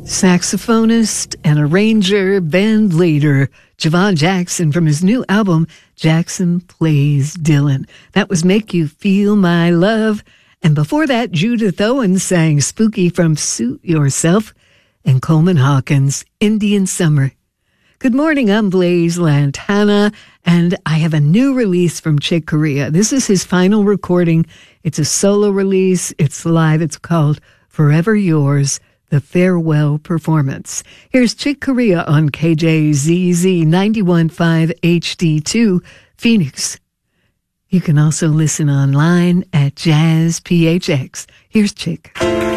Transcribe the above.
Saxophonist and arranger, band leader, Javon Jackson from his new album, Jackson Plays Dylan. That was Make You Feel My Love. And before that, Judith Owens sang Spooky from Suit Yourself, and Coleman Hawkins, Indian Summer. Good morning, I'm Blaze Lantana, and I have a new release from Chick Corea. This is his final recording. It's a solo release. It's live. It's called Forever Yours, the farewell performance. Here's Chick Corea on KJZZ 91.5 HD2, Phoenix. You can also listen online at Jazz PHX. Here's Chick.